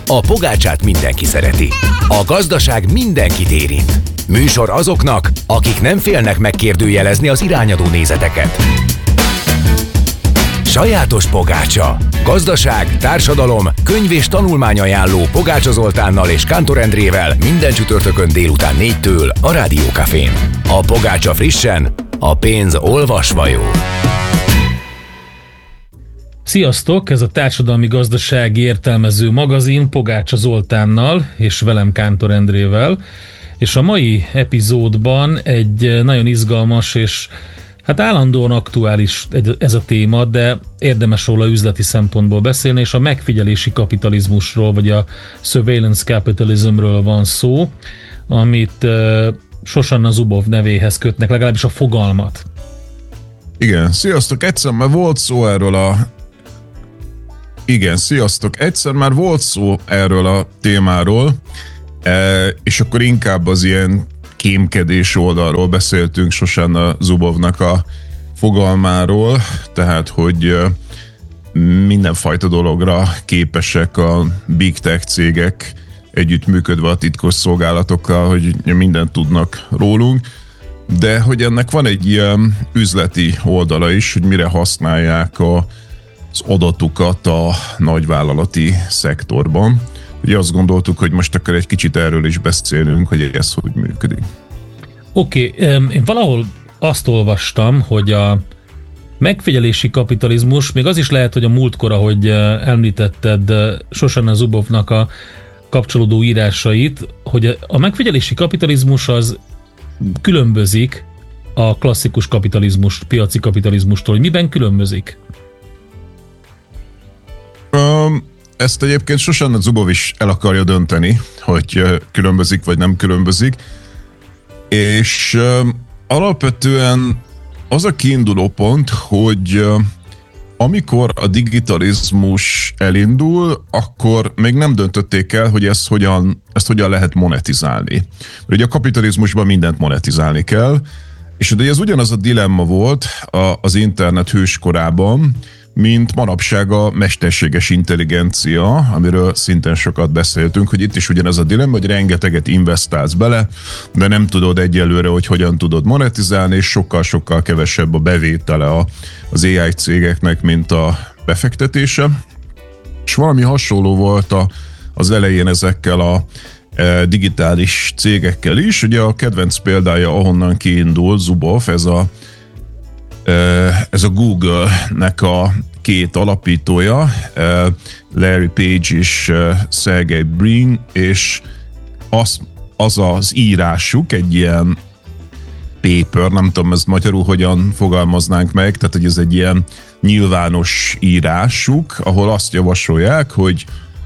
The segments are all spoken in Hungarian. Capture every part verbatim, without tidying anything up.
A pogácsát mindenki szereti. A gazdaság mindenkit érint. Műsor azoknak, akik nem félnek megkérdőjelezni az irányadó nézeteket. Sajátos pogácsa. Gazdaság, társadalom, könyv és tanulmányajánló Pogácsa Zoltánnal és Kántor Endrével minden csütörtökön délután négytől a Rádiókafén. A pogácsa frissen, a pénz olvasva jó. Sziasztok! Ez a társadalmi gazdasági értelmező magazin Pogácsa Zoltánnal és velem Kántor Endrével. És a mai epizódban egy nagyon izgalmas és hát állandóan aktuális ez a téma, de érdemes róla üzleti szempontból beszélni, és a megfigyelési kapitalizmusról, vagy a surveillance capitalismről van szó, amit uh, Shoshana Zuboff nevéhez kötnek, legalábbis a fogalmat. Igen, sziasztok! Egyszer már volt szó erről a Igen, sziasztok! Egyszer már volt szó erről a témáról, és akkor inkább az ilyen kémkedés oldalról beszéltünk Shoshana Zuboffnak a fogalmáról, tehát hogy mindenfajta dologra képesek a big tech cégek együttműködve a titkos szolgálatokkal, hogy mindent tudnak rólunk, de hogy ennek van egy ilyen üzleti oldala is, hogy mire használják a, az adatukat a nagyvállalati szektorban. Ugye azt gondoltuk, hogy most akkor egy kicsit erről is beszélünk, hogy ez hogy működik. Oké, okay, én valahol azt olvastam, hogy a megfigyelési kapitalizmus, még az is lehet, hogy a múltkor, ahogy említetted Shoshana Zuboffnak a kapcsolódó írásait, hogy a megfigyelési kapitalizmus az különbözik a klasszikus kapitalizmus, piaci kapitalizmustól. Miben különbözik? Um, Ezt egyébként Shoshana Zuboff is el akarja dönteni, hogy különbözik vagy nem különbözik. És uh, alapvetően az a kiinduló pont, hogy uh, amikor a digitalizmus elindul, akkor még nem döntötték el, hogy ezt hogyan, ezt hogyan lehet monetizálni. Ugye a kapitalizmusban mindent monetizálni kell, és ugye ez ugyanaz a dilemma volt a, az internet hőskorában, mint manapság a mesterséges intelligencia, amiről szintén sokat beszéltünk, hogy itt is ugyanez a dilemma, hogy rengeteget investálsz bele, de nem tudod egyelőre, hogy hogyan tudod monetizálni, és sokkal-sokkal kevesebb a bevétele az á i cégeknek, mint a befektetése. És valami hasonló volt a, az elején ezekkel a e, digitális cégekkel is. Ugye a kedvenc példája, ahonnan kiindul Zuboff, ez a Ez a Google-nek a két alapítója, Larry Page és Sergey Brin, és az, az az írásuk, egy ilyen paper, nem tudom, ezt magyarul hogyan fogalmaznánk meg, tehát hogy ez egy ilyen nyilvános írásuk, ahol azt javasolják, hogy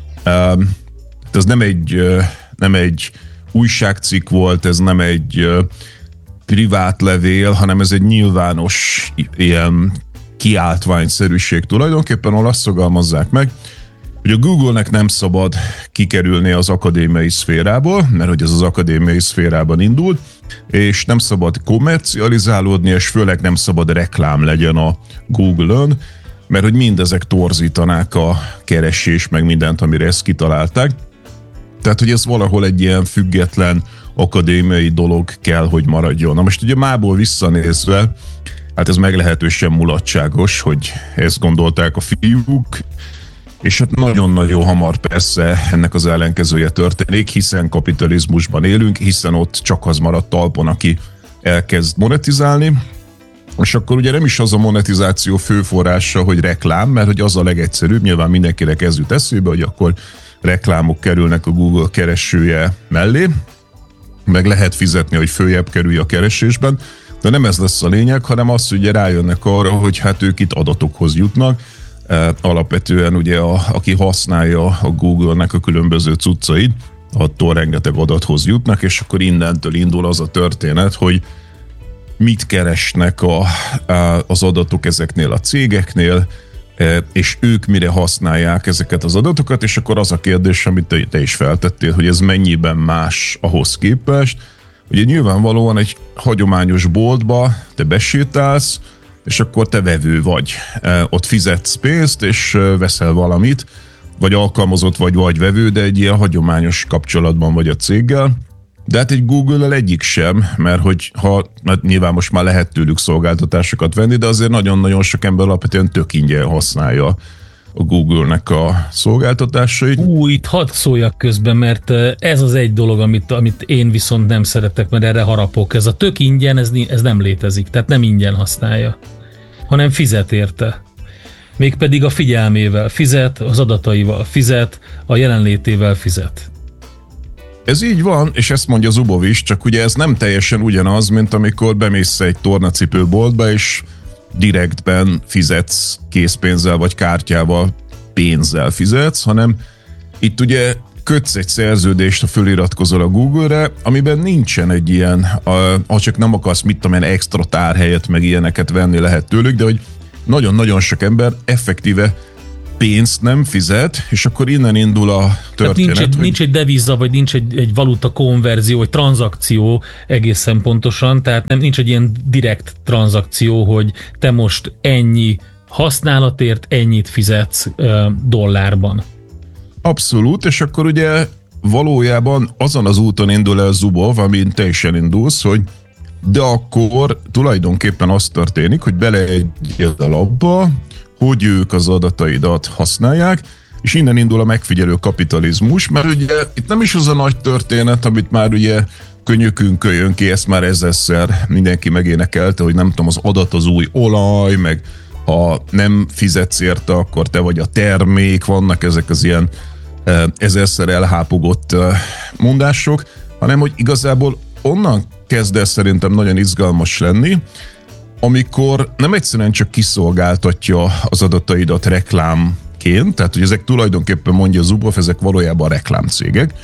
ez nem egy, nem egy újságcikk volt, ez nem egy privát levél, hanem ez egy nyilvános ilyen kiáltványszerűség tulajdonképpen, ahol azt fogalmazzák meg, hogy a Google-nek nem szabad kikerülni az akadémiai szférából, mert hogy ez az akadémiai szférában indult, és nem szabad kommercializálódni, és főleg nem szabad reklám legyen a Google-ön, mert hogy mindezek torzítanák a keresés, meg mindent, amire ezt kitalálták. Tehát, hogy ez valahol egy ilyen független akadémiai dolog kell, hogy maradjon. Na most ugye mából visszanézve, hát ez meglehetősen mulatságos, hogy ezt gondolták a fiúk, és hát nagyon-nagyon hamar persze ennek az ellenkezője történik, hiszen kapitalizmusban élünk, hiszen ott csak az maradt talpon, aki elkezd monetizálni, és akkor ugye nem is az a monetizáció fő forrása, hogy reklám, mert hogy az a legegyszerűbb, nyilván mindenkinek ez jut eszébe, hogy akkor reklámok kerülnek a Google keresője mellé, meg lehet fizetni, hogy följebb kerülj a keresésben, de nem ez lesz a lényeg, hanem az, hogy rájönnek arra, hogy hát ők itt adatokhoz jutnak. E, alapvetően ugye a, aki használja a Google-nek a különböző cuccait, attól rengeteg adathoz jutnak, és akkor innentől indul az a történet, hogy mit keresnek a, a, az adatok ezeknél a cégeknél, és ők mire használják ezeket az adatokat, és akkor az a kérdés, amit te is feltettél, hogy ez mennyiben más ahhoz képest. Ugye nyilvánvalóan egy hagyományos boltba te besétálsz, és akkor te vevő vagy. Ott fizetsz pénzt, és veszel valamit, vagy alkalmazott, vagy vagy vevő, de egy ilyen hagyományos kapcsolatban vagy a céggel. De hát egy Google-el egyik sem, mert hogy ha, mert nyilván most már lehet tőlük szolgáltatásokat venni, de azért nagyon-nagyon sok ember alapvetően tök ingyen használja a Google-nek a szolgáltatásait. Ú, itt hadd szóljak közben, mert ez az egy dolog, amit, amit én viszont nem szeretek, mert erre harapok. Ez a tök ingyen, ez, ez nem létezik, tehát nem ingyen használja, hanem fizet érte. Mégpedig a figyelmével fizet, az adataival fizet, a jelenlétével fizet. Ez így van, és ezt mondja Zuboff is, csak ugye ez nem teljesen ugyanaz, mint amikor bemész egy tornacipőboltba, és direktben fizetsz készpénzzel vagy kártyával, pénzzel fizetsz, hanem itt ugye kötsz egy szerződést, ha föliratkozol a Google-re, amiben nincsen egy ilyen, ha csak nem akarsz, mit tudom én, extra tárhelyet, meg ilyeneket venni lehet tőlük, de hogy nagyon-nagyon sok ember effektíve pénzt nem fizet, és akkor innen indul a történet. Nincs egy, hogy... nincs egy deviza, vagy nincs egy, egy valuta konverzió, vagy tranzakció egészen pontosan, tehát nem, nincs egy ilyen direkt tranzakció, hogy te most ennyi használatért ennyit fizetsz uh, dollárban. Abszolút, és akkor ugye valójában azon az úton indul el Zuboff, amin te is elindulsz, hogy de akkor tulajdonképpen az történik, hogy beleegyed a labba, hogy ők az adataidat használják, és innen indul a megfigyelő kapitalizmus, mert ugye itt nem is az a nagy történet, amit már ugye könnyökünkön jön ki, ezt már ezerszer mindenki megénekelte, hogy nem tudom, az adat az új olaj, meg ha nem fizetsz érte, akkor te vagy a termék, vannak ezek az ilyen ezerszer elhápogott mondások, hanem hogy igazából onnan kezd el szerintem nagyon izgalmas lenni, amikor nem egyszerűen csak kiszolgáltatja az adataidat reklámként, tehát hogy ezek tulajdonképpen mondja Zuboff, ezek valójában reklámcégek.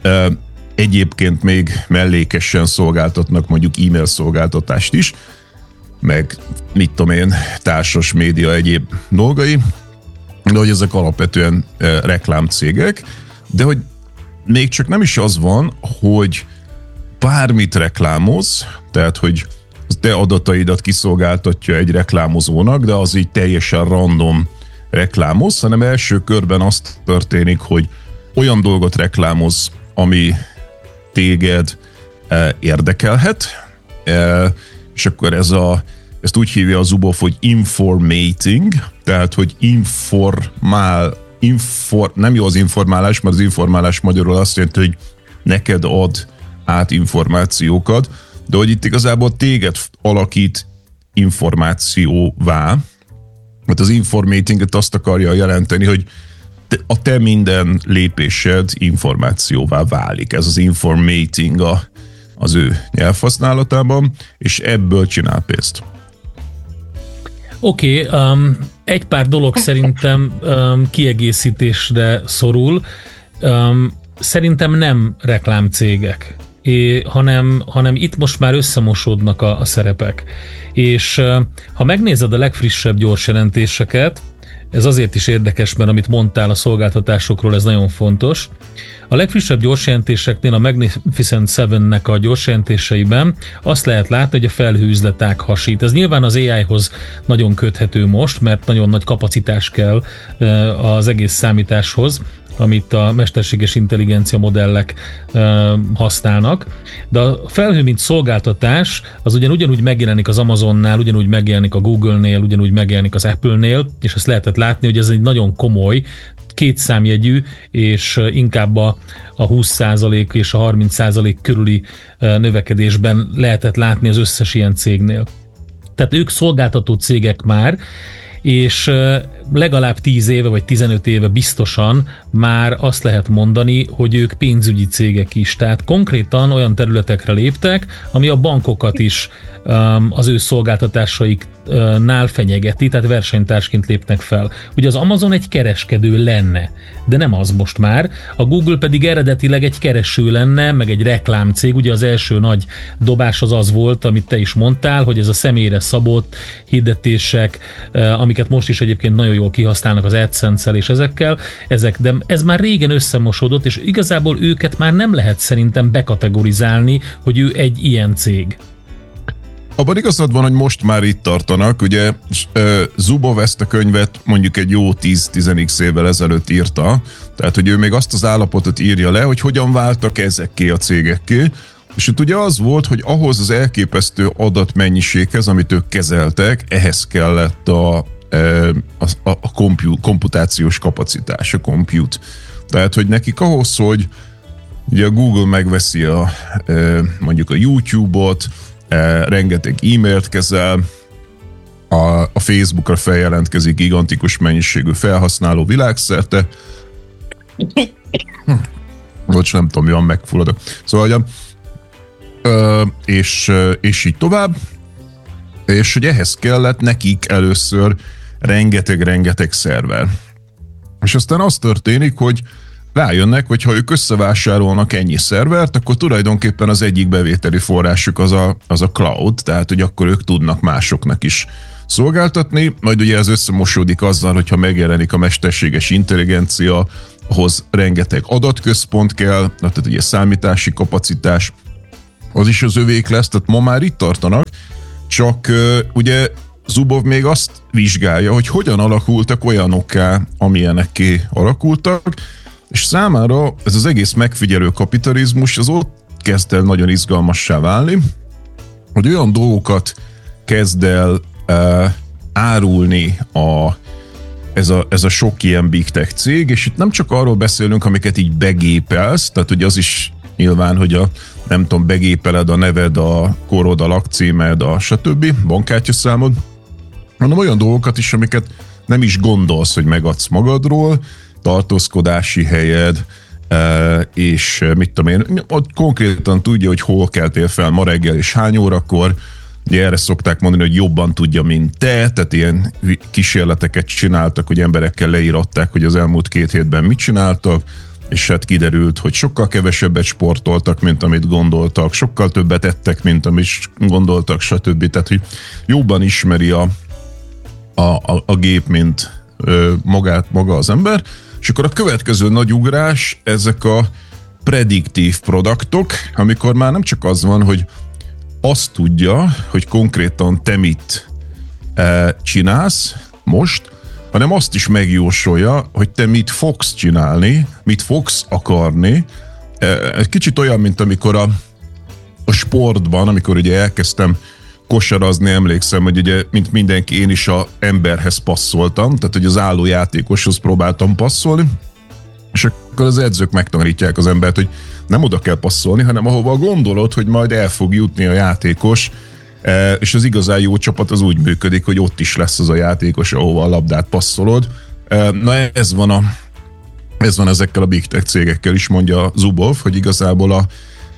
Egyébként még mellékesen szolgáltatnak mondjuk e-mail szolgáltatást is, meg mit tudom én, társas média egyéb dolgai, de hogy ezek alapvetően reklámcégek, de hogy még csak nem is az van, hogy bármit reklámoz, tehát hogy te adataidat kiszolgáltatja egy reklámozónak, de az így teljesen random reklámoz, hanem első körben azt történik, hogy olyan dolgot reklámoz, ami téged e, érdekelhet, e, és akkor ez a, ezt úgy hívja a Zuboff, hogy informating, tehát hogy informál, infor, nem jó az informálás, mert az informálás magyarul azt jelenti, hogy neked ad át információkat, de hogy itt igazából téged alakít információvá, mert az informatinget azt akarja jelenteni, hogy te, a te minden lépésed információvá válik. Ez az informating a, az ő nyelvhasználatában, és ebből csinál pénzt. Oké, okay, um, egy pár dolog szerintem um, kiegészítésre szorul. Um, szerintem nem reklámcégek. É, hanem, hanem itt most már összemosódnak a, a szerepek. És uh, ha megnézed a legfrissebb gyors jelentéseket, ez azért is érdekes, mert amit mondtál a szolgáltatásokról, ez nagyon fontos. A legfrissebb gyorsjelentéseknél, a Magnificent Seven-nek a gyorsjelentéseiben azt lehet látni, hogy a felhőüzletág hasít. Ez nyilván az á í-hoz nagyon köthető most, mert nagyon nagy kapacitás kell uh, az egész számításhoz, amit a mesterséges intelligencia modellek uh, használnak. De a felhő, mint szolgáltatás, az ugyan ugyanúgy megjelenik az Amazonnál, ugyanúgy megjelenik a Google-nél, ugyanúgy megjelenik az Apple-nél, és ezt lehetett látni, hogy ez egy nagyon komoly, kétszámjegyű, és inkább a, a húsz százalék és a harminc százalék körüli uh, növekedésben lehetett látni az összes ilyen cégnél. Tehát ők szolgáltató cégek már, és legalább tíz éve vagy tizenöt éve biztosan már azt lehet mondani, hogy ők pénzügyi cégek is. Tehát konkrétan olyan területekre léptek, ami a bankokat is az ő szolgáltatásaiknál fenyegeti, tehát versenytársként lépnek fel. Ugye az Amazon egy kereskedő lenne, de nem az most már. A Google pedig eredetileg egy kereső lenne, meg egy reklámcég. Ugye az első nagy dobás az az volt, amit te is mondtál, hogy ez a személyre szabott hirdetések, amiket most is egyébként nagyon jól kihasználnak az AdSense-szel és ezekkel, ezek, de ez már régen összemosódott, és igazából őket már nem lehet szerintem bekategorizálni, hogy ő egy ilyen cég. abban igazad van, hogy most már itt tartanak. Ugye Zuboff ezt a könyvet mondjuk egy jó tíz-tíz évvel ezelőtt írta, tehát hogy ő még azt az állapotot írja le, hogy hogyan váltak ezekké a cégekké. És itt ugye az volt, hogy ahhoz az elképesztő adatmennyiséghez, amit ők kezeltek, ehhez kellett a, a, a, a compute, komputációs kapacitás, a compute. Tehát, hogy nekik ahhoz, hogy ugye a Google megveszi a, mondjuk a YouTube-ot, rengeteg e-mailt kezel, a, a Facebookra feljelentkezik gigantikus mennyiségű felhasználó világszerte. Bocs, nem tudom, mi van, megfulladok. Szóval, Ö, és, és így tovább, és hogy ehhez kellett nekik először rengeteg-rengeteg szerver. És aztán az történik, hogy rájönnek, hogy ha ők összevásárolnak ennyi szervert, akkor tulajdonképpen az egyik bevételi forrásuk az a, az a cloud, tehát hogy akkor ők tudnak másoknak is szolgáltatni, majd ugye ez összemosódik azzal, hogyha megjelenik a mesterséges intelligencia, ahhoz rengeteg adatközpont kell, tehát ugye számítási kapacitás, az is az övék lesz, tehát ma már itt tartanak, csak uh, ugye Zuboff még azt vizsgálja, hogy hogyan alakultak olyanokká, amilyenekké alakultak, és számára ez az egész megfigyelő kapitalizmus az ott kezd el nagyon izgalmassá válni, hogy olyan dolgokat kezd el uh, árulni a, ez, a, ez a sok ilyen big tech cég, és itt nem csak arról beszélünk, amiket így begépelsz, tehát hogy az is nyilván, hogy a nem tudom, begépeled a neved, a korod, a lakcímed, a stb. Bankkártyaszámod, hanem olyan dolgokat is, amiket nem is gondolsz, hogy megadsz magadról, tartózkodási helyed, és mit tudom én, ott konkrétan tudja, hogy hol keltél fel ma reggel és hány órakor, ugye erre szokták mondani, hogy jobban tudja, mint te, tehát ilyen kísérleteket csináltak, hogy emberekkel leíratták, hogy az elmúlt két hétben mit csináltak, és hát kiderült, hogy sokkal kevesebbet sportoltak, mint amit gondoltak, sokkal többet ettek, mint amit gondoltak, stb. Tehát, hogy jobban ismeri a, a, a, a gép, mint ö, magát, maga az ember. És akkor a következő nagy ugrás, ezek a prediktív produktok, amikor már nem csak az van, hogy azt tudja, hogy konkrétan te mit e, csinálsz most, hanem azt is megjósolja, hogy te mit fogsz csinálni, mit fogsz akarni. Egy kicsit olyan, mint amikor a, a sportban, amikor ugye elkezdtem kosarazni, emlékszem, hogy ugye, mint mindenki, én is az emberhez passzoltam, tehát hogy az álló játékoshoz próbáltam passzolni, és akkor az edzők megtanítják az embert, hogy nem oda kell passzolni, hanem ahova gondolod, hogy majd el fog jutni a játékos, és az igazán jó csapat az úgy működik, hogy ott is lesz az a játékos, ahova a labdát passzolod. Na ez van, a, ez van ezekkel a big tech cégekkel is, mondja Zuboff, hogy igazából a,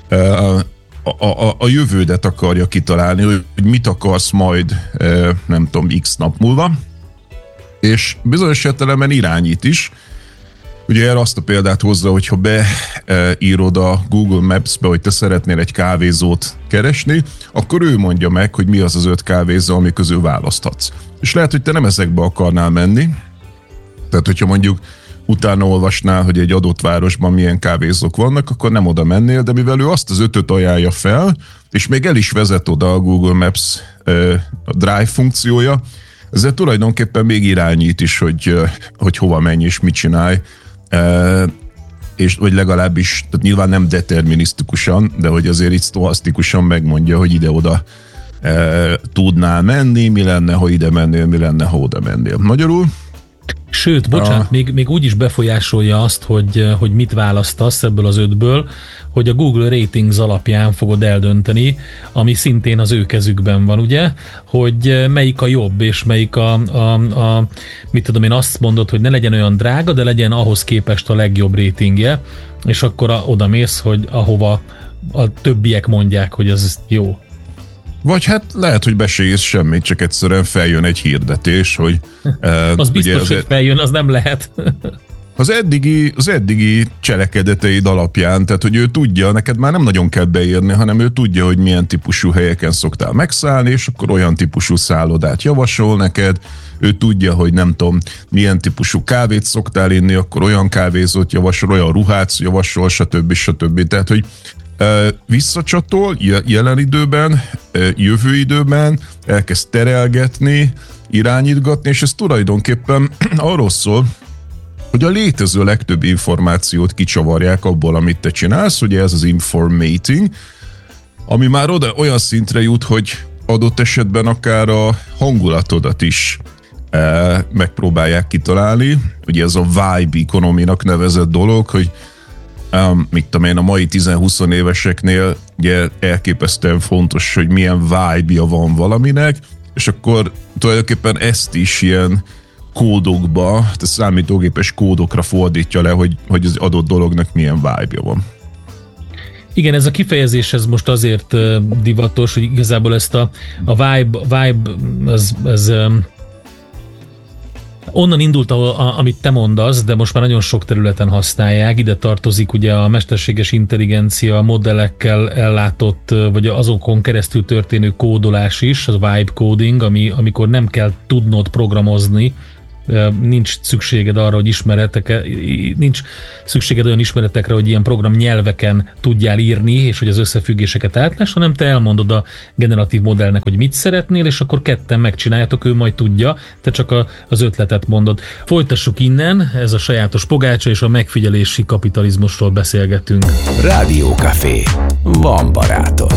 a, a, a jövődet akarja kitalálni, hogy mit akarsz majd, nem tudom, x nap múlva, és bizonyos értelemben irányít is. Ugye erre azt a példát hozza, hogyha beírod a Google Maps-be, hogy te szeretnél egy kávézót keresni, akkor ő mondja meg, hogy mi az az öt kávézó, ami közül választhatsz. És lehet, hogy te nem ezekbe akarnál menni, tehát hogyha mondjuk utána olvasnál, hogy egy adott városban milyen kávézók vannak, akkor nem oda mennél, de mivel ő azt az ötöt ajánlja fel, és még el is vezet oda a Google Maps a Drive funkciója, ezzel tulajdonképpen még irányít is, hogy, hogy hova menj és mit csinálj, Uh, és vagy legalábbis, tehát nyilván nem determinisztikusan, de hogy azért itt sztohasztikusan megmondja, hogy ide-oda uh, tudnál menni, mi lenne, ha ide mennél, mi lenne, ha oda mennél. Magyarul? Sőt, bocsánat, a... még, még úgy is befolyásolja azt, hogy, hogy mit választasz ebből az ötből, hogy a Google Ratings alapján fogod eldönteni, ami szintén az ő kezükben van, ugye, hogy melyik a jobb, és melyik a, a, a mit tudom én, azt mondod, hogy ne legyen olyan drága, de legyen ahhoz képest a legjobb ratingje, és akkor a, oda mész, hogy ahova a többiek mondják, hogy az jó. Vagy hát lehet, hogy beségsz semmit, csak egyszerűen feljön egy hirdetés, hogy... Uh, az biztos, hogy feljön, az nem lehet. Az eddigi, az eddigi cselekedeteid alapján, tehát hogy ő tudja, neked már nem nagyon kell beírni, hanem ő tudja, hogy milyen típusú helyeken szoktál megszállni, és akkor olyan típusú szállodát javasol neked, ő tudja, hogy nem tudom, milyen típusú kávét szoktál inni, akkor olyan kávézót javasol, olyan ruhát javasol, stb. stb. Tehát, hogy visszacsatol jelen időben, jövő időben, elkezd terelgetni, irányítgatni, és ez tulajdonképpen arról szól, hogy a létező legtöbb információt kicsavarják abból, amit te csinálsz, ugye ez az informating, ami már oda olyan szintre jut, hogy adott esetben akár a hangulatodat is e, megpróbálják kitalálni. Ugye ez a vibe economy-nak nevezett dolog, hogy um, mit tudom én, a mai tíz-húsz éveseknél ugye elképesztően fontos, hogy milyen vibe-ja van valaminek, és akkor tulajdonképpen ezt is ilyen kódokba, tehát számítógépes kódokra fordítja le, hogy, hogy az adott dolognak milyen vibe-ja van. Igen, ez a kifejezés ez most azért uh, divatos, hogy igazából ezt a, a vibe, vibe az, az um, onnan indult, a, a, amit te mondasz, de most már nagyon sok területen használják. Ide tartozik ugye a mesterséges intelligencia, a modellekkel ellátott, vagy azokon keresztül történő kódolás is, az vibe coding, ami, amikor nem kell tudnod programozni, nincs szükséged arra, hogy ismeretek, nincs szükséged olyan ismeretekre, hogy ilyen program nyelveken tudjál írni, és hogy az összefüggéseket átláss, hanem te elmondod a generatív modellnek, hogy mit szeretnél, és akkor ketten megcsináljátok, ő majd tudja, te csak a, az ötletet mondod. Folytassuk innen, ez a sajátos pogácsa, és a megfigyelési kapitalizmusról beszélgetünk. Rádiókafé. Van barátod.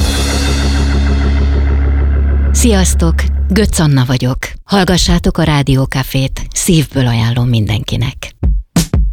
Sziasztok! Götz Anna vagyok. Hallgassátok a Rádiókafét. Szívből ajánlom mindenkinek.